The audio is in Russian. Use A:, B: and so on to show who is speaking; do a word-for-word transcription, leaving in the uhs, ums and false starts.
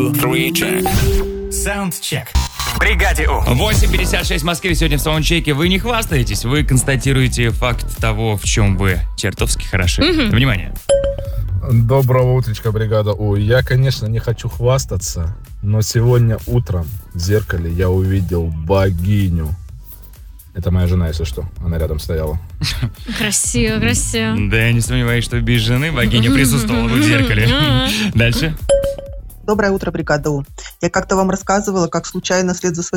A: Three check.
B: Саундчек. В бригаде У.
C: восемь пятьдесят шесть в Москве. Сегодня в саундчеке вы не хвастаетесь, вы констатируете факт того, в чем вы чертовски хороши. Mm-hmm. Внимание.
D: Доброго утречка, бригада У. Я, конечно, не хочу хвастаться, но сегодня утром в зеркале я увидел богиню. Это моя жена, если что. Она рядом стояла.
E: Красиво, красиво.
C: Да, я не сомневаюсь, что без жены богиня присутствовала бы в зеркале. Дальше.
F: Доброе утро, бригада У. Я как-то вам рассказывала, как случайно вслед за своим